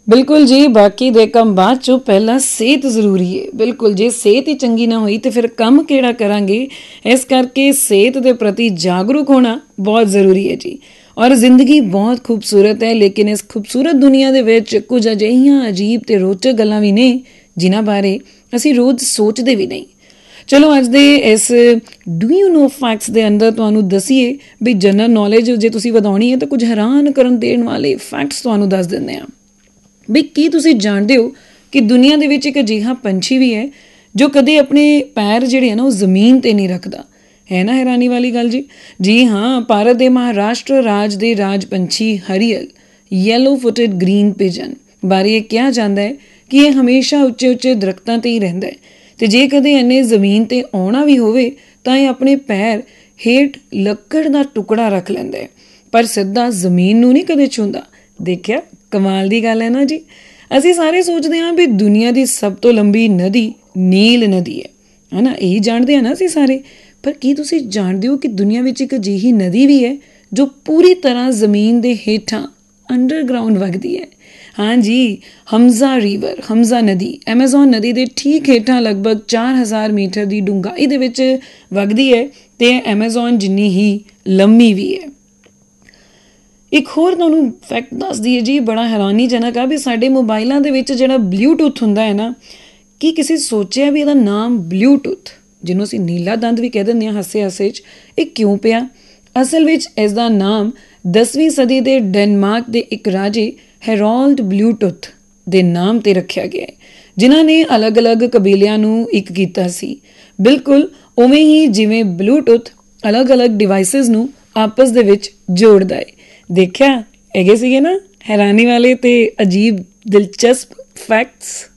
ਬਿਲਕੁਲ ਜੀ, ਬਾਕੀ ਦੇ ਕੰਮ ਬਾਅਦ ਚੋਂ, ਪਹਿਲਾਂ ਸਿਹਤ ਜ਼ਰੂਰੀ ਹੈ। ਬਿਲਕੁਲ, ਜੇ ਸਿਹਤ ਹੀ ਚੰਗੀ ਨਾ ਹੋਈ ਤਾਂ ਫਿਰ ਕੰਮ ਕਿਹੜਾ ਕਰਾਂਗੇ। ਇਸ ਕਰਕੇ ਸਿਹਤ ਦੇ ਪ੍ਰਤੀ ਜਾਗਰੂਕ ਹੋਣਾ ਬਹੁਤ ਜ਼ਰੂਰੀ ਹੈ ਜੀ। ਔਰ ਜ਼ਿੰਦਗੀ ਬਹੁਤ ਖੂਬਸੂਰਤ ਹੈ, ਲੇਕਿਨ ਇਸ ਖੂਬਸੂਰਤ ਦੁਨੀਆ ਦੇ ਵਿੱਚ ਕੁਝ ਅਜਿਹੀਆਂ ਅਜੀਬ ਅਤੇ ਰੋਚਕ ਗੱਲਾਂ ਵੀ ਨੇ ਜਿਨ੍ਹਾਂ ਬਾਰੇ ਅਸੀਂ ਰੋਜ਼ ਸੋਚਦੇ ਵੀ ਨਹੀਂ। ਚਲੋ ਅੱਜ ਦੇ ਇਸ ਡੂ ਯੂ ਨੋ ਫੈਕਟਸ ਦੇ ਅੰਦਰ ਤੁਹਾਨੂੰ ਦਸੀਏ ਵੀ ਜਨਰਲ ਨੌਲੇਜ ਜੇ ਤੁਸੀਂ ਵਧਾਉਣੀ ਹੈ ਤਾਂ ਕੁਝ ਹੈਰਾਨ ਕਰਨ ਦੇਣ ਵਾਲੇ ਫੈਕਟਸ ਤੁਹਾਨੂੰ ਦੱਸ ਦਿੰਦੇ ਹਾਂ। ਵੀ ਕੀ ਤੁਸੀਂ ਜਾਣਦੇ ਹੋ ਕਿ ਦੁਨੀਆ ਦੇ ਵਿੱਚ ਇੱਕ ਅਜਿਹਾ ਪੰਛੀ ਵੀ ਹੈ ਜੋ ਕਦੇ ਆਪਣੇ ਪੈਰ ਜਿਹੜੇ ਆ ਨਾ ਉਹ ਜ਼ਮੀਨ 'ਤੇ ਨਹੀਂ ਰੱਖਦਾ। ਹੈ ਨਾ ਹੈਰਾਨੀ ਵਾਲੀ ਗੱਲ ਜੀ। ਜੀ ਹਾਂ, ਭਾਰਤ ਦੇ ਮਹਾਰਾਸ਼ਟਰ ਰਾਜ ਦੇ ਰਾਜ ਪੰਛੀ ਹਰੀਅਲ ਯੈਲੋ ਫੁੱਟਡ ਗ੍ਰੀਨ ਪਿਜਨ ਬਾਰੇ ਇਹ ਕਿਹਾ ਜਾਂਦਾ ਹੈ ਕਿ ਇਹ ਹਮੇਸ਼ਾ ਉੱਚੇ ਉੱਚੇ ਦਰੱਖਤਾਂ 'ਤੇ ਹੀ ਰਹਿੰਦਾ ਹੈ ਅਤੇ ਜੇ ਕਦੇ ਇਹਨੇ ਜ਼ਮੀਨ 'ਤੇ ਆਉਣਾ ਵੀ ਹੋਵੇ ਤਾਂ ਇਹ ਆਪਣੇ ਪੈਰ ਹੇਠ ਲੱਕੜ ਦਾ ਟੁਕੜਾ ਰੱਖ ਲੈਂਦਾ ਹੈ, ਪਰ ਸਿੱਧਾ ਜ਼ਮੀਨ ਨੂੰ ਨਹੀਂ ਕਦੇ ਛੂੰਹਦਾ। ਦੇਖਿਆ, ਕਮਾਲ ਦੀ ਗੱਲ ਹੈ ਨਾ ਜੀ। ਅਸੀਂ ਸਾਰੇ ਸੋਚਦੇ ਹਾਂ ਵੀ ਦੁਨੀਆ ਦੀ ਸਭ ਤੋਂ ਲੰਬੀ ਨਦੀ ਨੀਲ ਨਦੀ ਹੈ ਨਾ, ਇਹੀ ਜਾਣਦੇ ਹਾਂ ਨਾ ਅਸੀਂ ਸਾਰੇ। ਪਰ ਕੀ ਤੁਸੀਂ ਜਾਣਦੇ ਹੋ ਕਿ ਦੁਨੀਆ ਵਿੱਚ ਇੱਕ ਅਜਿਹੀ ਨਦੀ ਵੀ ਹੈ ਜੋ ਪੂਰੀ ਤਰ੍ਹਾਂ ਜ਼ਮੀਨ ਦੇ ਹੇਠਾਂ ਅੰਡਰਗਰਾਊਂਡ ਵਗਦੀ ਹੈ। ਹਾਂਜੀ, ਹਮਜ਼ਾ ਰੀਵਰ, ਹਮਜ਼ਾ ਨਦੀ ਐਮਾਜ਼ੋਨ ਨਦੀ ਦੇ ਠੀਕ ਹੇਠਾਂ ਲਗਭਗ 4000 ਮੀਟਰ ਦੀ ਡੂੰਘਾਈ ਦੇ ਵਿੱਚ ਵਗਦੀ ਹੈ ਅਤੇ ਐਮਾਜ਼ੋਨ ਜਿੰਨੀ ਹੀ ਲੰਮੀ ਵੀ ਹੈ। ਇੱਕ ਹੋਰ ਤੁਹਾਨੂੰ ਫੈਕਟ ਦੱਸ ਦਈਏ ਜੀ, ਬੜਾ ਹੈਰਾਨੀਜਨਕ ਆ ਵੀ ਸਾਡੇ ਮੋਬਾਈਲਾਂ ਦੇ ਵਿੱਚ ਜਿਹੜਾ ਬਲੂਟੂਥ ਹੁੰਦਾ ਹੈ ਨਾ, ਕੀ ਕਿਸੇ ਸੋਚਿਆ ਵੀ ਇਹਦਾ ਨਾਮ ਬਲੂਟੂਥ, ਜਿਹਨੂੰ ਅਸੀਂ ਨੀਲਾ ਦੰਦ ਵੀ ਕਹਿ ਦਿੰਦੇ ਹਾਂ ਹਾਸੇ ਹਾਸੇ 'ਚ, ਇਹ ਕਿਉਂ ਪਿਆ? ਅਸਲ ਵਿੱਚ ਇਸ ਦਾ ਨਾਮ 10ਵੀਂ ਸਦੀ ਦੇ ਡੈਨਮਾਰਕ ਦੇ ਇੱਕ ਰਾਜੇ ਹੈਰੋਲਡ ਬਲੂਟੁੱਥ ਦੇ ਨਾਮ 'ਤੇ ਰੱਖਿਆ ਗਿਆ ਹੈ, ਜਿਨ੍ਹਾਂ ਨੇ ਅਲੱਗ-ਅਲੱਗ ਕਬੀਲਿਆਂ ਨੂੰ ਇੱਕ ਕੀਤਾ ਸੀ। ਬਿਲਕੁਲ ਉਵੇਂ ਹੀ ਜਿਵੇਂ ਬਲੂਟੁੱਥ ਅਲੱਗ-ਅਲੱਗ ਡਿਵਾਈਸਿਸ ਨੂੰ ਆਪਸ ਦੇ ਵਿੱਚ ਜੋੜਦਾ ਹੈ। ਦੇਖਿਆ, ਹੈਗੇ ਸੀਗੇ ਨਾ ਹੈਰਾਨੀ ਵਾਲੇ ਅਤੇ ਅਜੀਬ ਦਿਲਚਸਪ ਫੈਕਟਸ।